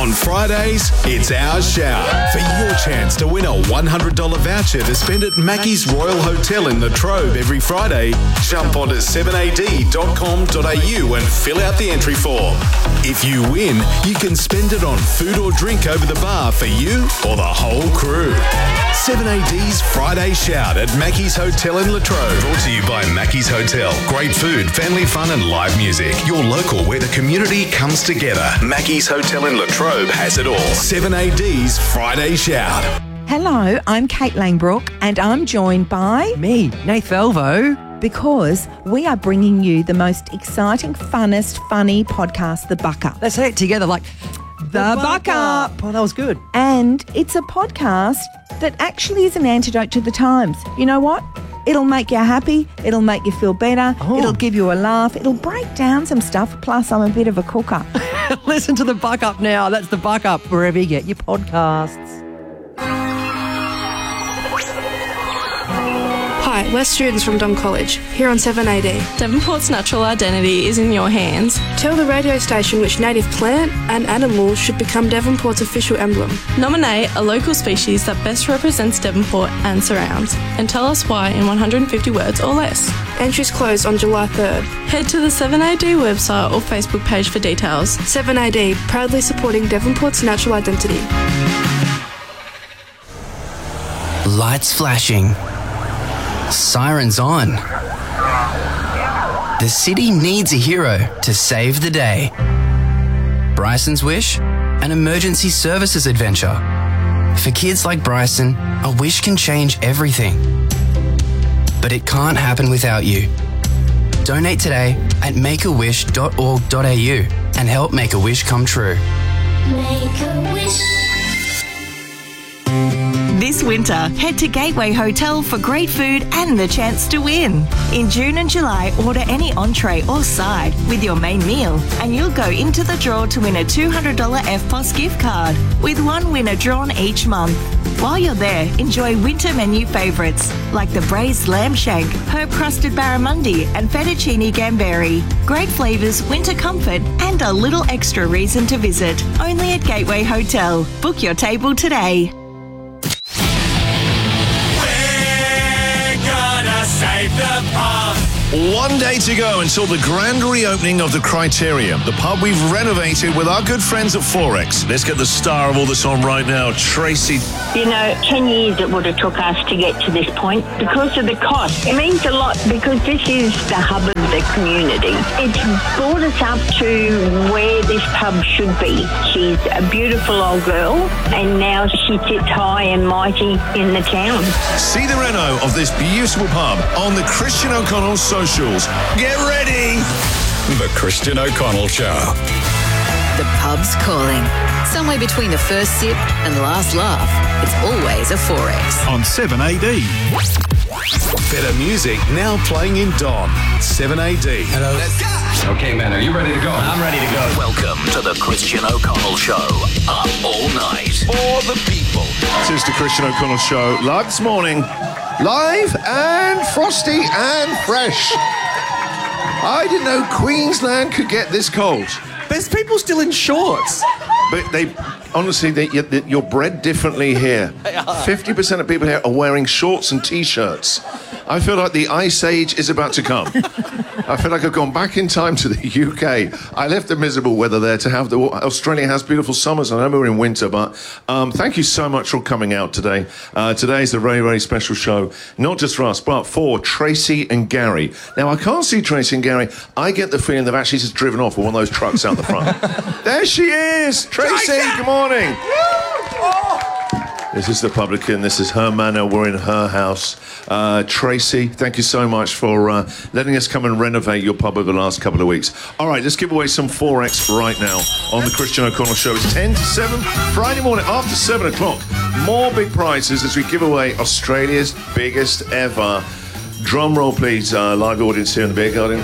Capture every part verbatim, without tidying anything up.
On Fridays, it's our shout for your chance to win a one hundred dollars voucher to spend at Mackey's Royal Hotel in Latrobe every Friday. Jump onto seven a d dot com dot a u and fill out the entry form. If you win, you can spend it on food or drink over the bar for you or the whole crew. seven A D's Friday Shout at Mackey's Hotel in Latrobe. Brought to you by Mackey's Hotel. Great food, family fun and live music. Your local where the community comes together. Mackey's Hotel in Latrobe has it all. seven A D's Friday Shout. Hello, I'm Kate Langbrook and I'm joined by... Me, Nath Velvo. Because we are bringing you the most exciting, funnest, funny podcast, The Buck Up. Let's say it together like... The, the Buck, Buck Up. Up. Oh, that was good. And it's a podcast that actually is an antidote to the times. You know what? It'll make you happy. It'll make you feel better. Oh. It'll give you a laugh. It'll break down some stuff. Plus, I'm a bit of a cooker. Listen to The Buck Up now. That's The Buck Up wherever you get your podcasts. Hi, we're students from Dom College, here on seven A D. Devonport's natural identity is in your hands. Tell the radio station which native plant and animal should become Devonport's official emblem. Nominate a local species that best represents Devonport and surrounds, and tell us why in one hundred fifty words or less. Entries close on July third. Head to the seven A D website or Facebook page for details. seven A D, proudly supporting Devonport's natural identity. Lights flashing. Sirens on. The city needs a hero to save the day. Bryson's wish? An emergency services adventure. For kids like Bryson, a wish can change everything. But it can't happen without you. Donate today at make a wish dot org dot a u and help make a wish come true. Make a wish. This winter, head to Gateway Hotel for great food and the chance to win. In June and July, order any entree or side with your main meal and you'll go into the draw to win a two hundred dollars F P O S gift card, with one winner drawn each month. While you're there, enjoy winter menu favourites like the braised lamb shank, herb-crusted barramundi and fettuccine gamberi. Great flavours, winter comfort and a little extra reason to visit. Only at Gateway Hotel. Book your table today. Save the pub. One day to go until the grand reopening of the Criterion, the pub we've renovated with our good friends at Forex. Let's get the star of all this on right now, Tracy. You know, ten years it would have took us to get to this point because of the cost. It means a lot because this is the hub of the community. It's brought us up to where this pub should be. She's a beautiful old girl and now she sits high and mighty in the town. See the reno of this beautiful pub on the Christian O'Connell socials. Get ready! The Christian O'Connell Show. The pub's calling. Somewhere between the first sip and last laugh, it's always a Forex. On seven A D. Better music now playing in Don. seven A D. Hello. Let's go. Okay, man, are you ready to go? I'm ready to go. Welcome to the Christian O'Connell Show. Up all night. For the people. This is the Christian O'Connell Show. Live this morning. Live and frosty and fresh. I didn't know Queensland could get this cold. There's people still in shorts. But they, honestly, they, you're bred differently here. fifty percent of people here are wearing shorts and T-shirts. I feel like the ice age is about to come. I feel like I've gone back in time to the U K. I left the miserable weather there to have the... Australia has beautiful summers. I know we're in winter, but um, thank you so much for coming out today. Uh, today's a very, very special show, not just for us, but for Tracy and Gary. Now, I can't see Tracy and Gary. I get the feeling they've actually just driven off with one of those trucks out the front. There she is! Tracy, good morning. This is the publican. This is her manor. We're in her house. Uh, Tracy, thank you so much for uh, letting us come and renovate your pub over the last couple of weeks. All right, let's give away some Forex right now on the Christian O'Connell Show. It's ten to seven, Friday morning after seven o'clock. More big prizes as we give away Australia's biggest ever. Drum roll, please. Uh, live audience here in the beer garden.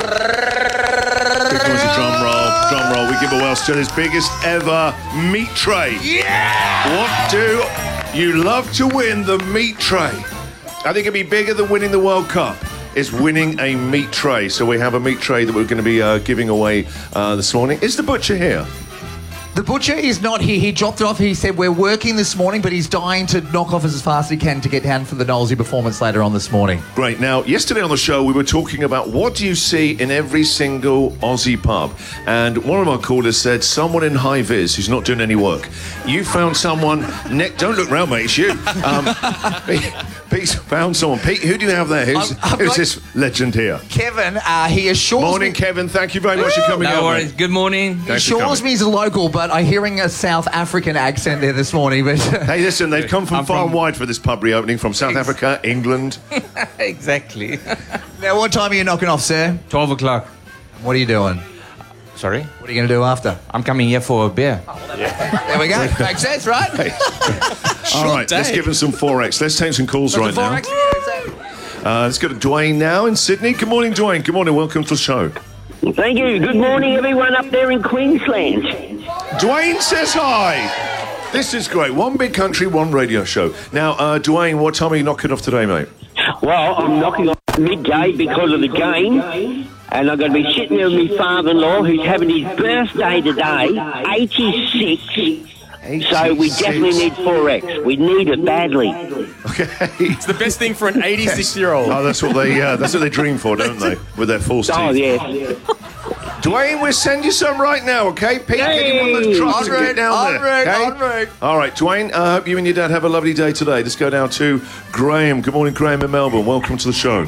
Big noisy drum roll. Drum roll. We give away Australia's biggest ever meat tray. Yeah! What do you love to win? The meat tray. I think it'd be bigger than winning the World Cup. Is winning a meat tray. So we have a meat tray that we're going to be uh, giving away uh, this morning. Is the butcher here? The butcher is not here. He dropped it off. He said, we're working this morning, but he's dying to knock off as fast as he can to get down for the Knowlesy performance later on this morning. Great. Now, yesterday on the show, we were talking about what do you see in every single Aussie pub? And one of our callers said, someone in high vis who's not doing any work. You found someone... Ne- Don't look round, mate. It's you. Um, Pete, Pete's found someone. Pete, who do you have there? Who's, I'm- I'm who's like- this legend here? Kevin, uh, he assures Morning, me... Kevin. Thank you very much for coming No out, worries. mate. Good morning. He Thanks for assures coming. me he's a local, but I'm hearing a South African accent there this morning. But Hey, listen, they've come from I'm far from- and wide for this pub reopening, from South Africa, England. Exactly. Now, what time are you knocking off, sir? twelve o'clock. What are you doing? Sorry? What are you going to do after? I'm coming here for a beer. There we go. Makes sense, right? All right, let's give him some Forex. Let's take some calls right now. Uh, let's go to Dwayne now in Sydney. Good morning, Dwayne. Good morning. Welcome to the show. Thank you. Good morning, everyone up there in Queensland. Dwayne says hi. This is great. One big country, one radio show. Now, uh, Dwayne, what time are you knocking off today, mate? Well, I'm knocking off midday because of the game, and I'm going to be sitting there with my father-in-law who's having his birthday today, eighty-six. So we definitely need Forex. We need it badly. Okay. It's the best thing for an eighty-six-year-old. Oh, that's what they uh, that's what they dream for, don't they? With their false teeth. Oh, yes. Dwayne, we'll send you some right now, okay? Pete, get him on the truck to get down en there. route, okay? en route. All right, Dwayne, I uh, hope you and your dad have a lovely day today. Let's go down to Graham. Good morning, Graham in Melbourne. Welcome to the show.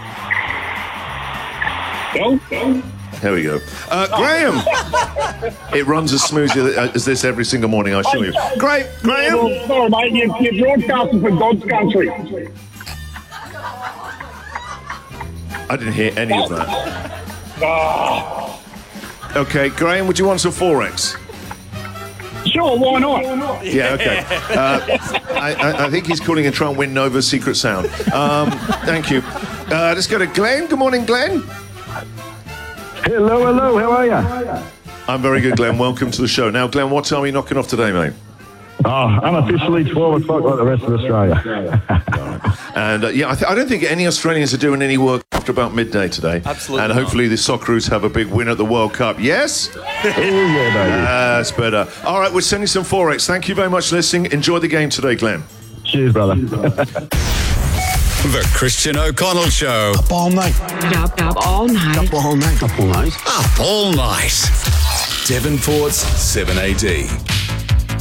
There we go. Uh, Graham! It runs as smoothly as this every single morning, I assure you. Great, Graham! Well, sorry, mate, you, you're broadcasting for God's country. I didn't hear any of that. Ah, Okay, Graham, would you want some Forex? sure, why not? Yeah, okay. Uh, I, I, I think he's calling and trying to win Nova's secret sound. Um, thank you. Uh, let's go to Glenn. Good morning, Glenn. Hello, hello, how are you? I'm very good, Glenn. Welcome to the show. Now, Glenn, what time are you knocking off today, mate? Oh, unofficially twelve o'clock like the rest of Australia. And uh, yeah, I, th- I don't think any Australians are doing any work after about midday today. Absolutely And hopefully the Socceroos have a big win at the World Cup. Yes? Oh, yeah, baby. That's better. All right, we're sending some Forex. Thank you very much for listening. Enjoy the game today, Glenn. Cheers, brother. The Christian O'Connell Show. Up all night. Up, up all night. Up all night. Up all night. Up all night. Devonport's seven A D.